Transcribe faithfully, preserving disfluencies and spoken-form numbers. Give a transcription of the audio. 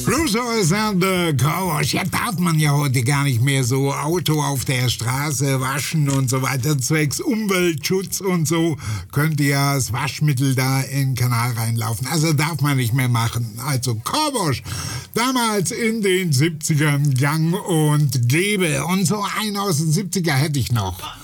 Flussäußernde Carwash, ja, darf man ja heute gar nicht mehr so Auto auf der Straße waschen und so weiter. Zwecks Umweltschutz und so könnte ja das Waschmittel da in den Kanal reinlaufen. Also darf man nicht mehr machen. Also Carwash, damals in den siebzigern gang und gäbe. Und so einen aus den siebziger hätte ich noch.